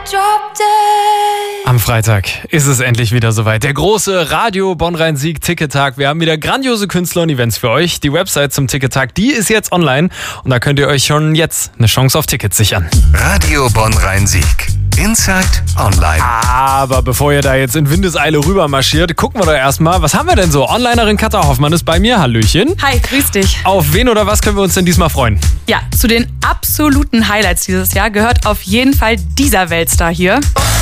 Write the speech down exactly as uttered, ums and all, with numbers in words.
Am Freitag ist es endlich wieder soweit. Der große Radio Bonn-Rhein-Sieg-Ticket-Tag. Wir haben wieder grandiose Künstler und Events für euch. Die Website zum Ticket-Tag, die ist jetzt online. Und da könnt ihr euch schon jetzt eine Chance auf Tickets sichern. Radio Bonn-Rhein-Sieg. Inside Online. Aber bevor ihr da jetzt in Windeseile rüber marschiert, gucken wir doch erstmal, was haben wir denn so? Onlinerin Katja Hoffmann ist bei mir. Hallöchen. Hi, grüß dich. Auf wen oder was können wir uns denn diesmal freuen? Ja, zu den absoluten Highlights dieses Jahr gehört auf jeden Fall dieser Weltstar hier.